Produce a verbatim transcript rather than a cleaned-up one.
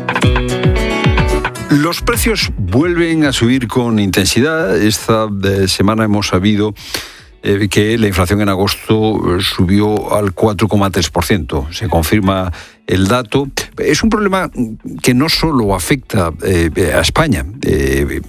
Los precios vuelven a subir con intensidad. Esta eh, semana hemos sabido eh, que la inflación en agosto subió al cuatro coma tres por ciento. Se confirma el dato. Es un problema que no solo afecta eh, a España. Eh,